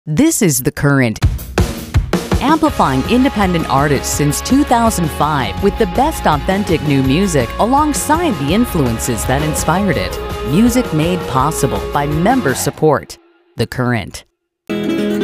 This is The Current, amplifying independent artists since 2005 with the best authentic new music alongside the influences that inspired it. Music made possible by member support. The Current.